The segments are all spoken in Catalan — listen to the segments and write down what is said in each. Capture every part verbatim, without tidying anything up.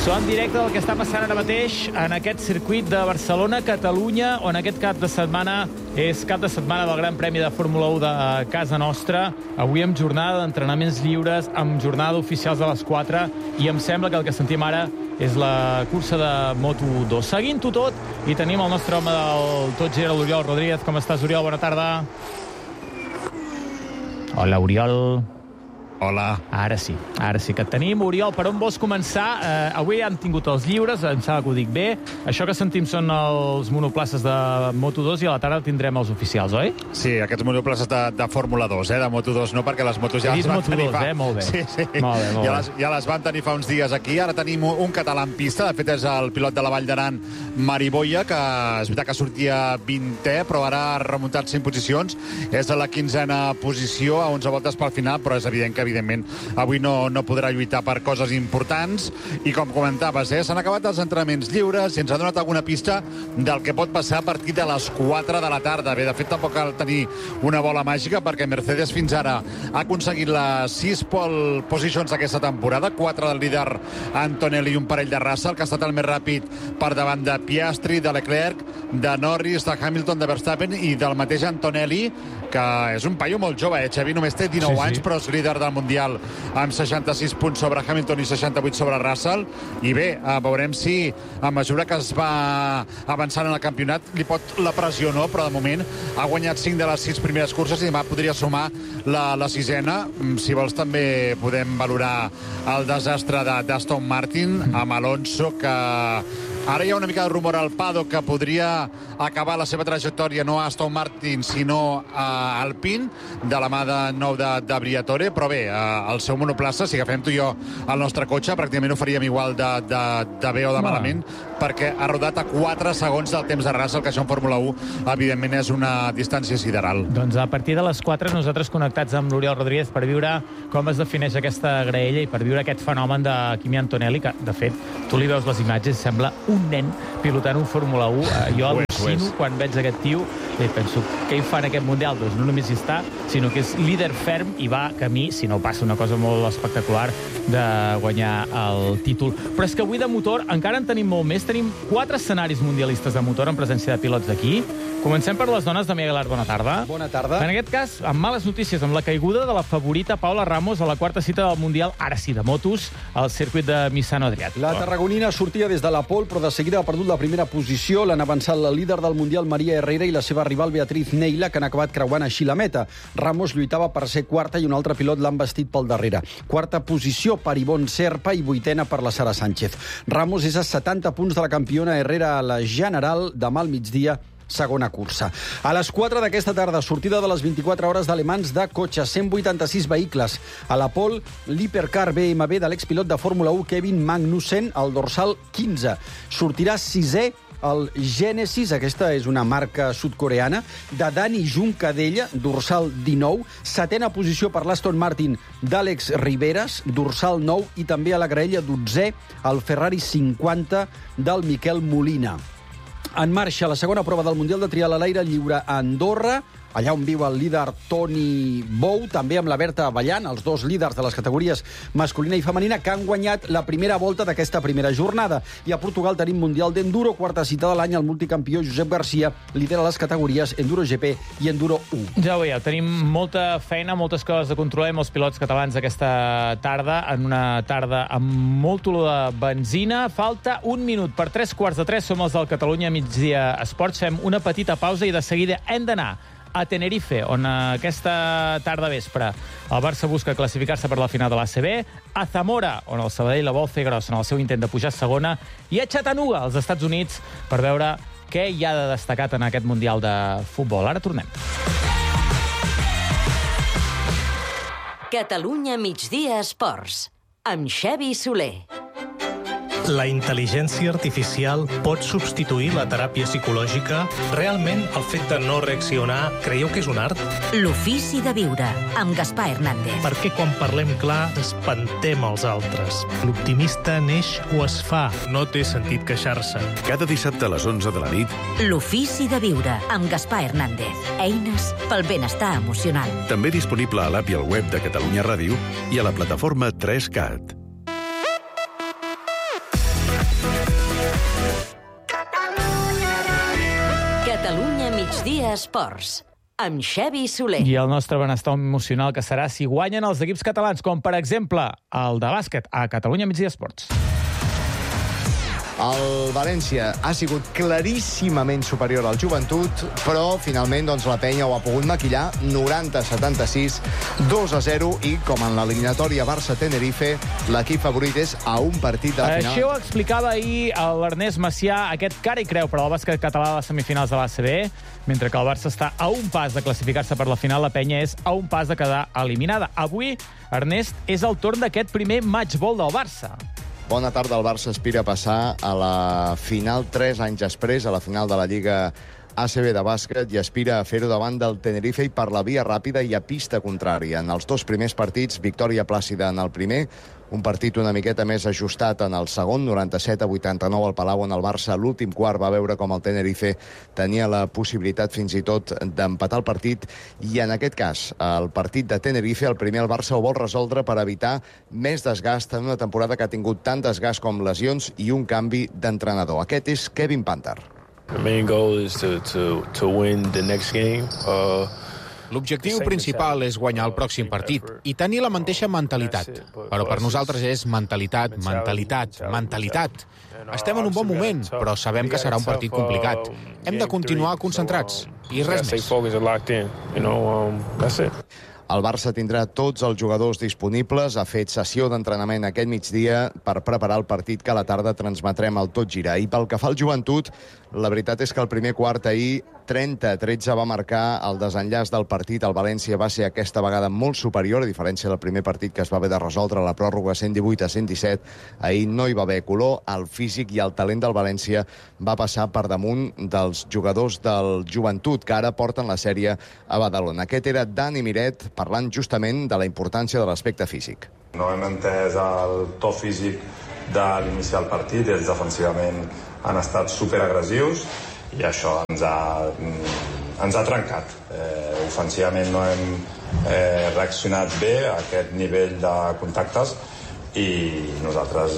So en directe del que està passant ara mateix en aquest circuit de Barcelona, Catalunya, on aquest cap de setmana és cap de setmana del Gran Premi de Fórmula u de casa nostra. Avui amb jornada d'entrenaments lliures, amb jornada d'oficials a les quatre, i em sembla que el que sentim ara és la cursa de Moto dos. Seguint-ho tot, i tenim el nostre home del Tot Gira, l'Oriol Rodríguez. Com estàs, Oriol? Bona tarda. Hola, Oriol. Hola. Ara sí, ara sí que et tenim. Oriol, per on vols començar? Eh, avui han tingut els lliures, em sembla que ho dic bé. Això que sentim són els monoplaces de Moto dos i a la tarda tindrem els oficials, oi? Sí, aquests monoplaces de, de Fórmula dos, eh? De Moto dos no, perquè les motos ja les van Moto tenir dos, fa... eh? Molt bé. Sí, sí. Molt bé, molt ja, bé. les, ja les van tenir fa uns dies aquí. Ara tenim un català en pista. De fet, és el pilot de la Vall d'Aran, Mariboia, que és veritat que sortia vintè, però ara ha remuntat cinc posicions. És a la quinzena posició, a onze voltes pel final, però és evident que, evidentment, avui no, no podrà lluitar per coses importants. I com comentaves, eh, s'han acabat els entrenaments lliures i ens ha donat alguna pista del que pot passar a partir de les quatre de la tarda. Bé, de fet, tampoc cal tenir una bola màgica, perquè Mercedes fins ara ha aconseguit les sis pole positions aquesta temporada, quatre del líder Antonelli i un parell de Russell, que ha estat el més ràpid per davant de Piastri, de Leclerc, de Norris, de Hamilton, de Verstappen i del mateix Antonelli, que és un paio molt jove, eh? Xavi només té dinou sí, sí. anys, però és líder del Mundial amb seixanta-sis punts sobre Hamilton i seixanta-vuit sobre Russell. I bé, eh, veurem si a mesura que es va avançant en el campionat li pot la pressió o no, però de moment ha guanyat cinc de les sis primeres curses i demà podria sumar la, la sisena. Si vols també podem valorar el desastre d'Aston Martin amb Alonso, que ara hi ha una mica de rumor al paddock que podria acabar la seva trajectòria no a Aston Martin sinó a Alpine, de la mà de nou de, de Briatore, però bé, el seu monoplaça, si agafem tu i jo el nostre cotxe, pràcticament ho faríem igual de, de, de bé o de malament, perquè ha rodat a quatre segons del temps de Russell, que això en Fórmula u, evidentment, és una distància sideral. Doncs a partir de les quatre, nosaltres connectats amb l'Oriol Rodríguez per viure com es defineix aquesta graella i per viure aquest fenomen de Kimi Antonelli, que, de fet, tu li veus les imatges i sembla un nen pilotant un Fórmula u. Jo al·lucino quan veig aquest tio i penso, què hi fa en aquest Mundial? Doncs no només hi està, sinó que és líder ferm i va camí, si no passa una cosa molt espectacular, de guanyar el títol. Però és que avui de motor encara en tenim molt més. Tenim quatre escenaris mundialistes de motor en presència de pilots d'aquí. Comencem per les dones de Miguel Art. Bona tarda. Bona tarda. En aquest cas, amb males notícies, amb la caiguda de la favorita Paula Ramos a la quarta cita del Mundial, ara sí, de motos, al circuit de Misano Adriàtic. La tarragonina sortia des de la pole, però de seguida ha perdut la primera posició. L'han avançat la líder del Mundial, Maria Herrera, i la seva rival Beatriz Neila, que han acabat creuant així la meta. Ramos lluitava per ser quarta i un altre pilot l'han vestit pel darrere. Quarta posició per Ivonne Serpa i vuitena per la Sara Sánchez. Ramos és a setanta punts de la campiona Herrera a la general. Demà al migdia, segona cursa. A les quatre d'aquesta tarda, sortida de les vint-i-quatre hores d'alemans de cotxe, cent vuitanta-sis vehicles. A la pole, l'Hipercar B M W de l'expilot de Fórmula u Kevin Magnussen, al dorsal quinze. Sortirà sisè el Genesis, aquesta és una marca sud-coreana, de Dani Juncadella, dorsal dinou, setena posició per l'Aston Martin d'Àlex Riveras, dorsal nou, i també a la graella dotzè el Ferrari cinquanta del Miquel Molina. En marxa la segona prova del Mundial de Trial a l'aire lliure a Andorra, allà on viu el líder Toni Bou, també amb la Berta Avellan, els dos líders de les categories masculina i femenina, que han guanyat la primera volta d'aquesta primera jornada. I a Portugal tenim Mundial d'Enduro, quarta cita de l'any, el multicampió Josep Garcia lidera les categories Enduro G P i Enduro u. Ja ho veieu, tenim molta feina, moltes coses de controlar amb els pilots catalans aquesta tarda, en una tarda amb molt olor de benzina. Falta un minut per tres quarts de tres, som els del Catalunya Migdia Esports. Fem una petita pausa i de seguida hem d'anar a Tenerife, on aquesta tarda vespre el Barça busca classificar-se per la final de l'A C B, a Zamora, on el Sabadell la vol fer grossa en el seu intent de pujar a segona, i a Chattanooga, als Estats Units, per veure què hi ha de destacat en aquest Mundial de Futbol. Ara tornem. Catalunya Migdia Esports, amb Xavi Soler. La intel·ligència artificial pot substituir la teràpia psicològica? Realment, el fet de no reaccionar, creieu que és un art? L'ofici de viure, amb Gaspar Hernández. Perquè quan parlem clar, espantem els altres. L'optimista neix o es fa, no té sentit queixar-se. Cada dissabte a les onze de la nit, L'ofici de viure, amb Gaspar Hernández. Eines pel benestar emocional. també disponible a l'app i al web de Catalunya Ràdio i a la plataforma tres cat. Migdia Esports, amb Xavi Soler. I el nostre benestar emocional que serà si guanyen els equips catalans, com per exemple el de bàsquet a Catalunya Migdia Esports. El València ha sigut claríssimament superior al Joventut, però finalment doncs, la penya ho ha pogut maquillar, noranta a setanta-sis, dos a zero, i com en l'eliminatòria Barça-Tenerife, l'equip favorit és a un partit de la final. Això ho explicava ahir l'Ernest Macià, aquest cara i creu per al bàsquet català a les semifinals de l'A C B, mentre que el Barça està a un pas de classificar-se per la final, la penya és a un pas de quedar eliminada. Avui, Ernest, és el torn d'aquest primer matchball del Barça. Bona tarda. El Barça aspira a passar a la final tres anys després, a la final de la Lliga A C B de bàsquet, i aspira a fer-ho davant del Tenerife i per la via ràpida i a pista contrària. En els dos primers partits, victòria plàcida en el primer, un partit una miqueta més ajustat en el segon, noranta-set a vuitanta-nou al Palau, on el Barça l'últim quart va veure com el Tenerife tenia la possibilitat fins i tot d'empatar el partit, i en aquest cas, el partit de Tenerife, el primer el Barça ho vol resoldre per evitar més desgast en una temporada que ha tingut tant desgast com lesions i un canvi d'entrenador. Aquest és Kevin Panter. The main goal is to, to, to win the next game. Uh... L'objectiu principal és guanyar el pròxim partit i tenir la mateixa mentalitat. Però per nosaltres és mentalitat, mentalitat, mentalitat. Estem en un bon moment, però sabem que serà un partit complicat. Hem de continuar concentrats i res més. El Barça tindrà tots els jugadors disponibles, ha fet sessió d'entrenament aquest migdia per preparar el partit que a la tarda transmetrem al Tot Gira. I pel que fa al Joventut, la veritat és que el primer quart ahir trenta a tretze va marcar el desenllaç del partit. El València va ser aquesta vegada molt superior, a diferència del primer partit que es va haver de resoldre a la pròrroga cent divuit a cent disset. Ahir no hi va haver color, el físic i el talent del València va passar per damunt dels jugadors del Joventut, que ara porten la sèrie a Badalona. Aquest era Dani Miret, parlant justament de la importància de l'aspecte físic. No hem entès el to físic de l'iniciar el partit, ells defensivament han estat superagressius i això ens ha, ens ha trencat. Eh, ofensivament no hem eh, reaccionat bé a aquest nivell de contactes i nosaltres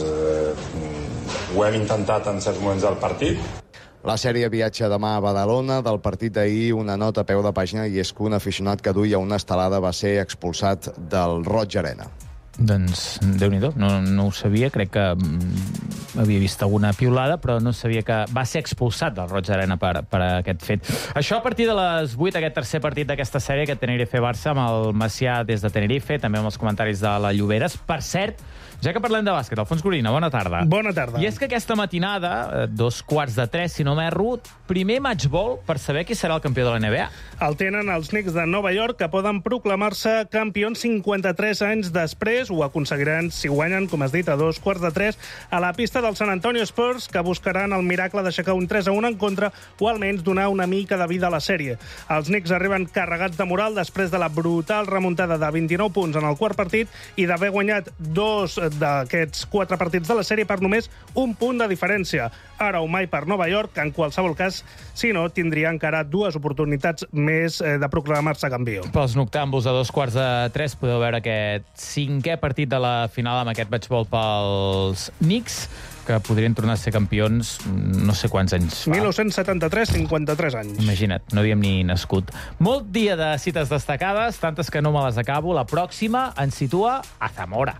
eh, ho hem intentat en certs moments del partit. La sèrie viatja demà a Badalona. Del partit d'ahir, una nota a peu de pàgina, i és que un aficionat que duia una estelada va ser expulsat del Roig Arena. Doncs, Déu-n'hi-do, no, no ho sabia, crec que mm, havia vist alguna piulada, però no sabia que va ser expulsat del Roig Arena per, per aquest fet. Això a partir de les vuit, aquest tercer partit d'aquesta sèrie, aquest Tenerife-Barça, amb el Macià des de Tenerife, també amb els comentaris de la Lloberes. Per cert, ja que parlem de bàsquet, Alfons Gorina, bona tarda. Bona tarda. I és que aquesta matinada, dos quarts de tres, si no m'erro, primer matchball per saber qui serà el campió de la N B A. El tenen els Knicks de Nova York, que poden proclamar-se campions cinquanta-tres anys després. Ho aconseguiran si guanyen, com has dit, a dos quarts de tres a la pista del San Antonio Spurs, que buscaran el miracle d'aixecar un tres a un en contra o almenys donar una mica de vida a la sèrie. Els Knicks arriben carregats de moral després de la brutal remuntada de vint-i-nou punts en el quart partit i d'haver guanyat dos d'aquests quatre partits de la sèrie per només un punt de diferència. Ara o mai per Nova York, en qualsevol cas, si no, tindria encara dues oportunitats més de proclamar-se campió. Pels noctàmbuls a dos quarts de tres podeu veure aquest cinquè partit de la final amb aquest matchball pels Knicks, que podrien tornar a ser campions no sé quants anys fa. mil nou-cents setanta-tres, cinquanta-tres anys. Imagina't, no havíem ni nascut. Molt dia de cites destacades, tantes que no me les acabo. La pròxima ens situa a Zamora.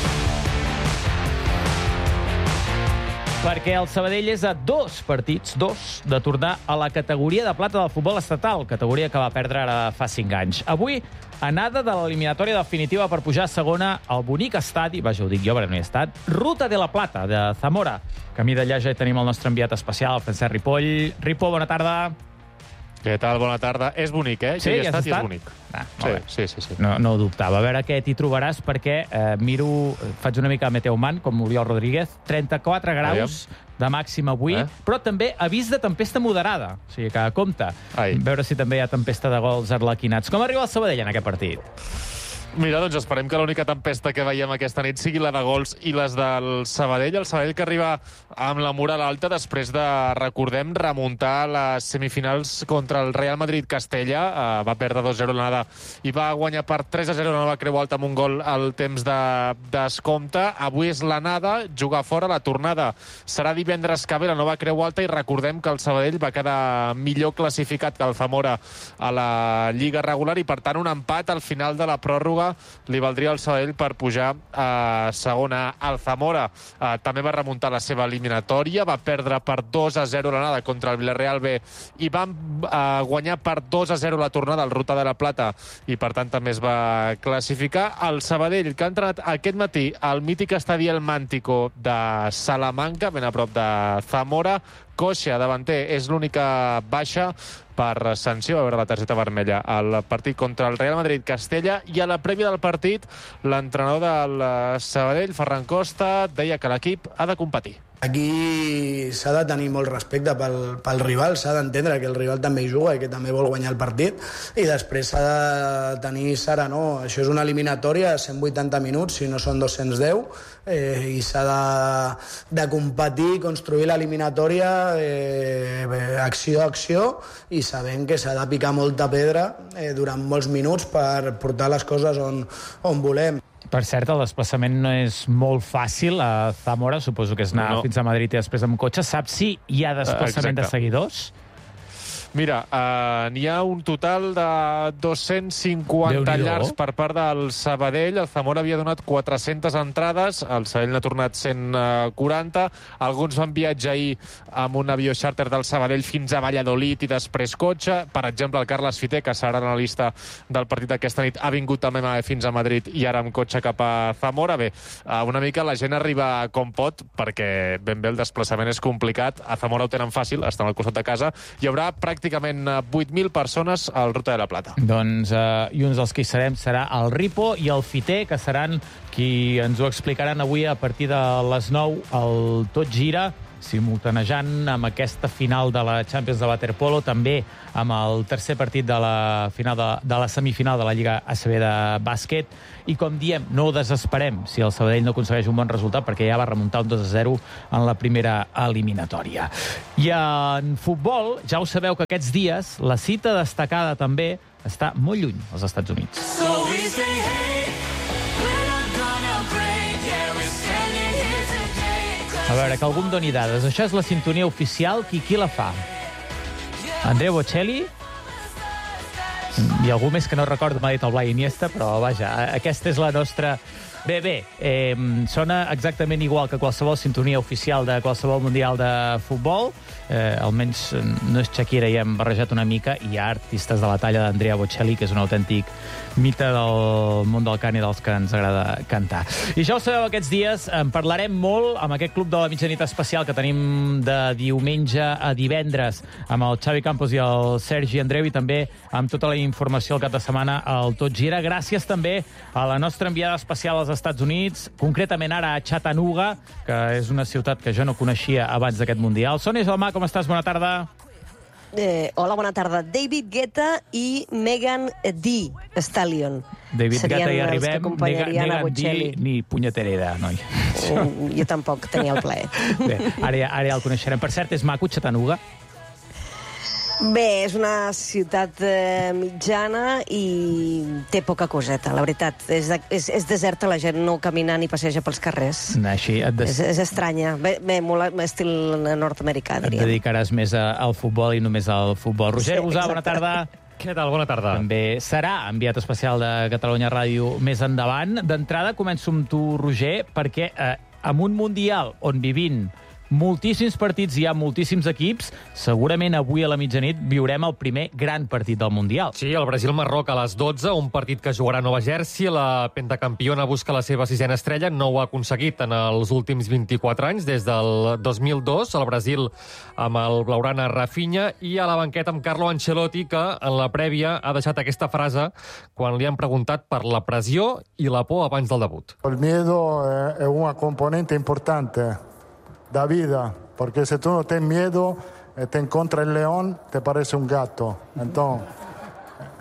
Perquè el Sabadell és a dos partits, dos, de tornar a la categoria de plata del futbol estatal, categoria que va perdre ara fa cinc anys. Avui, anada de l'eliminatòria definitiva per pujar a segona al bonic estadi, vaja, ho dic jo, perquè no hi he estat, Ruta de la Plata, de Zamora. Camí d'allà ja hi tenim el nostre enviat especial, el Francesc Ripoll. Ripo, bona tarda. Què tal? Bona tarda. És bonic, eh? Sí, ja hi he estat, estat i és bonic. Ah, sí, sí, sí, sí. No, no ho dubtava. A veure què t'hi trobaràs, perquè eh, miro, faig una mica de meteoman, com Oriol Rodríguez, trenta-quatre graus de màxim avui, eh? Però també avís de tempesta moderada. O sigui que, compte, Ai. veure si també hi ha tempesta de gols arlequinats. Com arriba el Sabadell en aquest partit? Mira, doncs esperem que l'única tempesta que veiem aquesta nit sigui la de gols i les del Sabadell. El Sabadell que arriba amb la moral alta després de, recordem, remuntar les semifinals contra el Real Madrid-Castella. Uh, va perdre dos a zero l'anada i va guanyar per tres a zero la Nova Creu Alta amb un gol al temps de descompte. Avui és l'anada, jugar fora. La tornada serà divendres que ve la Nova Creu Alta i recordem que el Sabadell va quedar millor classificat que el Zamora a la Lliga regular i, per tant, un empat al final de la pròrroga li valdria al Sabadell per pujar a segona. El Zamora eh, també va remuntar la seva eliminatòria, va perdre per dos a zero l'anada contra el Villarreal B i van eh, guanyar per dos a zero la tornada al Ruta de la Plata i, per tant, també es va classificar. El Sabadell, que ha entrenat aquest matí al mític estadi El Mántico de Salamanca, ben a prop de Zamora. Coixa, davanter, és l'única baixa per sanció, a veure la targeta vermella, al partit contra el Real Madrid-Castella. I a la prèvia del partit, l'entrenador del Sabadell, Ferran Costa, deia que l'equip ha de competir. Aquí s'ha de tenir molt respecte pel, pel rival, s'ha d'entendre que el rival també hi juga i que també vol guanyar el partit, i després s'ha de tenir serenor. Això és una eliminatòria de cent vuitanta minuts, si no són dos-cents deu, eh, i s'ha de, de competir, construir l'eliminatòria eh, acció a acció, i sabent que s'ha de picar molta pedra eh, durant molts minuts per portar les coses on, on volem. Per cert, el desplaçament no és molt fàcil a Zamora, suposo que és anar no. fins a Madrid i després amb cotxe. Saps si hi ha desplaçament uh, de seguidors? Mira, uh, n'hi ha un total de dos-cents cinquanta llars per part del Sabadell. El Zamora havia donat quatre-centes entrades, el Sabadell n'ha tornat cent quaranta. Alguns van viatjar ahir amb un avió xàrter del Sabadell fins a Valladolid i després cotxe. Per exemple, el Carles Fité, que serà analista del partit d'aquesta nit, ha vingut també fins a Madrid i ara amb cotxe cap a Zamora. Bé, una mica la gent arriba com pot, perquè ben bé el desplaçament és complicat. A Zamora ho tenen fàcil, estan al costat de casa. Hi haurà pràcticament pràcticament vuit mil persones al Ruta de la Plata. Doncs, eh, i uns dels que hi serem serà el Ripo i el Fité, que seran qui ens ho explicaran avui a partir de les nou al Tot Gira, simultanejant amb aquesta final de la Champions de waterpolo, també amb el tercer partit de la, final de, de la semifinal de la Lliga A C B de bàsquet. I com diem, no ho desesperem si el Sabadell no aconsegueix un bon resultat, perquè ja va remuntar un dos a zero en la primera eliminatòria. I en futbol, ja ho sabeu que aquests dies la cita destacada també està molt lluny als Estats Units. So we say, hey, we're not gonna break, yeah, we're standing here today. A veure, que algú em doni dades. Això és la sintonia oficial. Qui, qui la fa? Andrea Bocelli? I algú més que no recordo m'ha dit el Blai Iniesta, però vaja, aquesta és la nostra... Bé, bé, eh, sona exactament igual que qualsevol sintonia oficial de qualsevol mundial de futbol. Eh, almenys no és Shakira, i hem barrejat una mica, i hi ha artistes de la talla d'Andrea Bocelli, que és un autèntic mite del món del cant i dels que ens agrada cantar. I ja ho sabeu, aquests dies en parlarem molt amb aquest club de la mitjanit especial que tenim de diumenge a divendres amb el Xavi Campos i el Sergi Andreu, i també amb tota la informació al cap de setmana al Tot Gira. Gràcies també a la nostra enviada especial als Estats Units, concretament ara a Chattanooga, que és una ciutat que jo no coneixia abans d'aquest Mundial. Sònia Salmà, com estàs? Bona tarda. Eh, hola, bona tarda. David Guetta i Megan Thee Stallion. David Serien Guetta, hi arribem. Megan, Megan Thee, ni punyetera idea, noi. Eh, jo tampoc tenia el plaer. Bé, ara, ara ja el coneixerem. Per cert, és maco Chattanooga? Bé, és una ciutat eh, mitjana i té poca coseta, la veritat. És, és, és deserta, la gent no camina ni passeja pels carrers. Així, des... és, és estranya. Bé, bé molt estil nord-americà, diríem. Et dedicaràs més a, al futbol i només al futbol. Roger Sí, Gusà, exacte. bona tarda. Què tal? Bona tarda. També serà enviat especial de Catalunya Ràdio més endavant. D'entrada començo amb tu, Roger, perquè eh, amb un Mundial on vivint moltíssims partits, hi ha moltíssims equips, segurament avui a la mitjanit viurem el primer gran partit del Mundial. Sí, el Brasil-Marroc a les dotze, un partit que jugarà a Nova Jersey. La pentacampiona busca la seva sisena estrella, no ho ha aconseguit en els últims vint-i-quatre anys, des del dos mil dos, el Brasil amb el blaugrana Rafinha, i a la banqueta amb Carlo Ancelotti, que en la prèvia ha deixat aquesta frase quan li han preguntat per la pressió i la por abans del debut. El miedo es una componente importante da vida, porque si tú no tienes miedo, eh, te encuentras el león, te parece un gato. Entonces,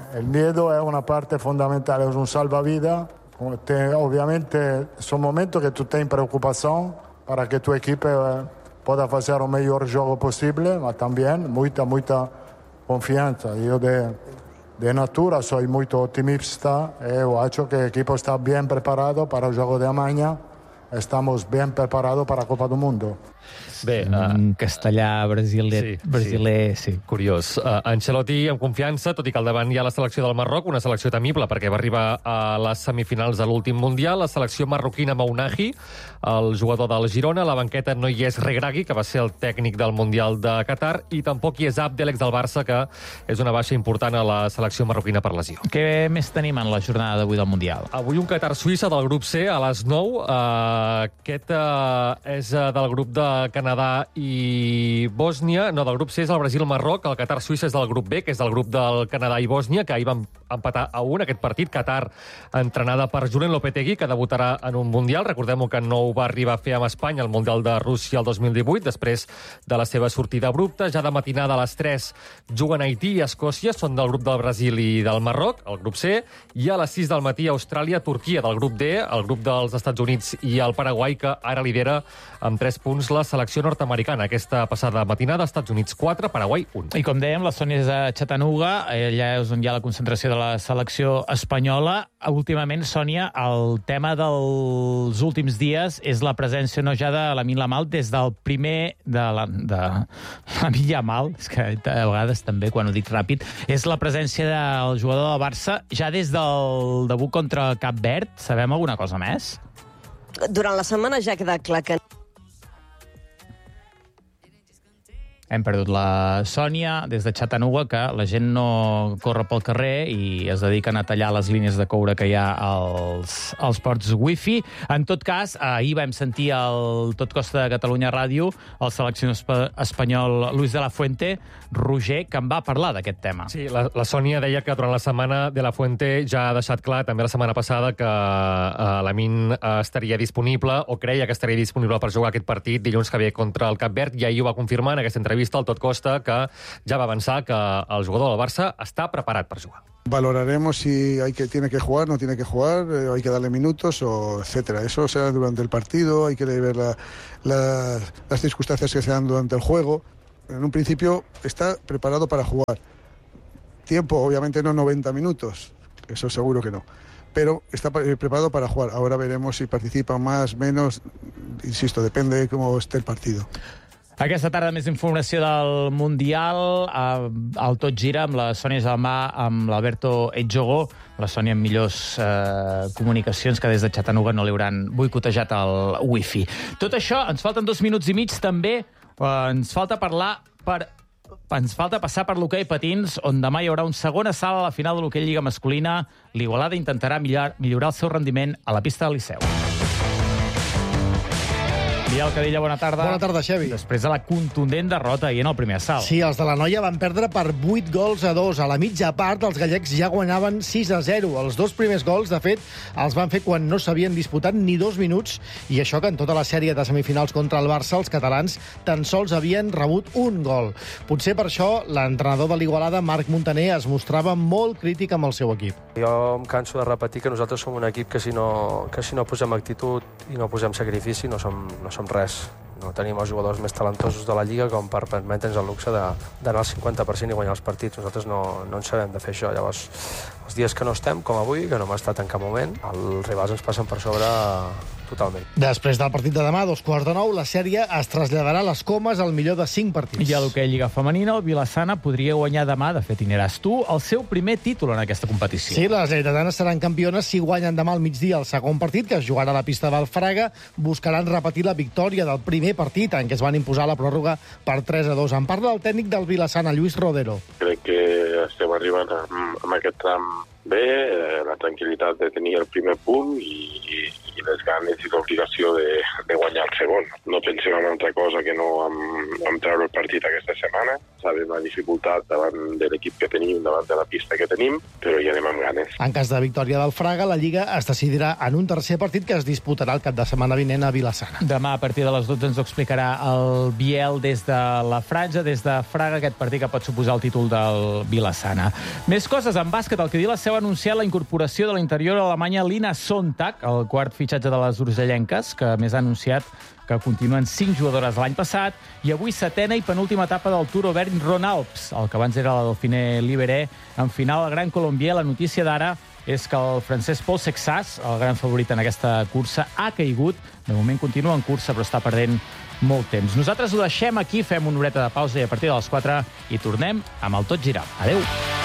el miedo es una parte fundamental, es un salvavidas. Te, obviamente son momentos que tú tienes preocupación para que tu equipo eh, pueda hacer el mejor juego posible, pero también mucha, mucha confianza. Yo de, de natura soy muy optimista y he hecho que el equipo está bien preparado para el juego de mañana. Estamos bien preparados para la Copa del Mundo. Bé, uh, en castellà brasiler, sí, brasiler, sí. sí. Curiós. Uh, Ancelotti amb confiança, tot i que al davant hi ha la selecció del Marroc, una selecció temible perquè va arribar a les semifinals de l'últim Mundial, la selecció marroquina Mounahi, el jugador del Girona, a la banqueta no hi és Regragui, que va ser el tècnic del Mundial de Qatar, i tampoc hi és Abdel, ex del Barça, que és una baixa important a la selecció marroquina per lesió. Què més tenim en la jornada d'avui del Mundial? Avui un Qatar-Suïssa del grup C a les nou. Uh, aquest uh, és uh, del grup de Canadà i Bòsnia. No, del grup C és el Brasil-Marroc. El Qatar-Suïssa és del grup B, que és del grup del Canadà i Bòsnia, que ahir van empatar a un aquest partit. Qatar, entrenada per Julen Lopetegui, que debutarà en un Mundial. Recordem que no ho va arribar a fer amb Espanya al Mundial de Rússia el dos mil divuit, després de la seva sortida abrupta. Ja de matinada a les tres juguen Haití i Escòcia, són del grup del Brasil i del Marroc, el grup C, i a les sis del matí Austràlia, Turquia, del grup D, el grup dels Estats Units i el Paraguai, que ara lidera amb tres punts la selecció nord-americana. Aquesta passada matinada, Estats Units quatre, Paraguai un. I com dèiem, la Sònia és a Chattanooga, allà és on hi ha la concentració de la selecció espanyola. Últimament, Sònia, el tema dels últims dies és la presència no ja de Lamine Yamal des del primer de la, de Lamine Yamal, és que a vegades també quan ho dic ràpid, és la presència del jugador del Barça ja des del debut contra Cap Verd. Sabem alguna cosa més? Durant la setmana ja ha quedat clar que hem perdut la Sònia des de Chattanooga, que la gent no corre pel carrer i es dediquen a tallar les línies de coure que hi ha als, als ports wifi. En tot cas, ahir vam sentir al Tot Costa de Catalunya Ràdio el seleccionador espanyol Luis de la Fuente, Roger, que en va parlar d'aquest tema. Sí, la, la Sònia deia que durant la setmana de la Fuente ja ha deixat clar, també la setmana passada, que uh, Lamine uh, estaria disponible, o creia que estaria disponible per jugar aquest partit dilluns que ve contra el Cap Verd, i ahir ho va confirmar en aquesta entrevista al Tot Costa, que ja va avançar que el jugador del Barça està preparat per jugar. Valoraremos si hay que, tiene que jugar, no tiene que jugar, eh, hay que darle minutos, o etcétera. Eso será durante el partido, hay que ver la, la, las circunstancias que se dan durante el juego. En un principio está preparado para jugar. Tiempo, obviamente no noventa minutos, eso seguro que no. Pero está preparado para jugar. Ahora veremos si participa más, menos, insisto, depende de cómo esté el partido. Aquesta tarda més informació del Mundial, al Tot Gira, amb la Sònia Gelmà, amb l'Alberto Etxogó, la Sònia amb millors eh, comunicacions, que des de Chattanooga no li hauran boicotejat el wifi. Tot això, ens falten dos minuts i mig, també eh, ens falta parlar per... Ens falta passar per l'hoquei patins, on demà hi haurà un segon assalt a la final de l'hoquei Lliga masculina. L'Igualada intentarà millorar, millorar el seu rendiment a la pista del Liceu. Biel Cadilla, bona tarda. Bona tarda, Xevi. Després de la contundent derrota ahir en el primer assalt. Sí, els de la Noia van perdre per vuit gols a dos. A la mitja part, els gallecs ja guanyaven sis a zero. Els dos primers gols, de fet, els van fer quan no s'havien disputat ni dos minuts, i això que en tota la sèrie de semifinals contra el Barça, els catalans tan sols havien rebut un gol. Potser per això l'entrenador de l'Igualada, Marc Montaner, es mostrava molt crític amb el seu equip. Jo em canso de repetir que nosaltres som un equip que si no, que si no posem actitud i no posem sacrifici no som, no som res. No tenim els jugadors més talentosos de la Lliga com per permetre'ns el luxe d'anar al cinquanta per cent i guanyar els partits. Nosaltres no, no en sabem de fer això. Llavors, els dies que no estem, com avui, que no hem estat en cap moment, els rivals ens passen per sobre totalment. Després del partit de demà, dos quarts de nou, la sèrie es traslladarà a les comes al millor de cinc partits. I a l'hoquei Lliga femenina, el Vilassana podria guanyar demà, de fet, hi aniràs tu, el seu primer títol en aquesta competició. Sí, les lleidatanes seran campiones si guanyen demà al migdia el segon partit, que es jugarà a la pista del Fraga. Buscaran repetir la victòria del primer partit, en què es van imposar la pròrroga per tres a dos. En parla el tècnic del Vilassana, Lluís Rodero. Crec que estem arribant amb, amb aquest tram bé, eh, la tranquil·litat de tenir el primer punt i, i, i les ganes i l'obligació de, de guanyar el segon. No pensem en altra cosa que no en, en treure el partit aquesta setmana sabem la dificultat davant de l'equip que tenim, davant de la pista que tenim, però hi anem amb ganes. En cas de victòria del Fraga, la Lliga es decidirà en un tercer partit que es disputarà el cap de setmana vinent a Vila-sana. Demà, a partir de les dotze, ens ho explicarà el Biel des de la Franja, des de Fraga, aquest partit que pot suposar el títol del Vila-sana. Més coses en bàsquet. El Cadí la Seu ha anunciat la incorporació de l'interior alemanya Lina Sonntag, el quart fitxatge de les urgellenques, que més ha anunciat que continuen cinc jugadores l'any passat, i avui setena i penúltima etapa del Tour Auvergne Rhône Alps, el que abans era la Dauphiné Libéré. En final, el Gran Colombier, la notícia d'ara és que el francès Paul Sexas, el gran favorit en aquesta cursa, ha caigut. De moment continua en cursa, però està perdent molt temps. Nosaltres ho deixem aquí, fem una horeta de pausa i a partir de les quatre hi tornem amb el Tot Gira. Adéu!